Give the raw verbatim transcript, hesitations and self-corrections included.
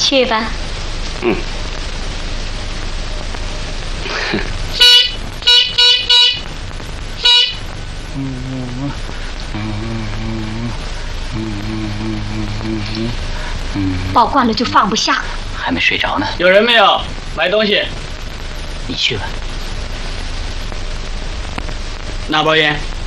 去吧。 嗯。 抱惯了就放不下。 还没睡着呢。 有人没有？买东西。 你去吧。 拿包烟。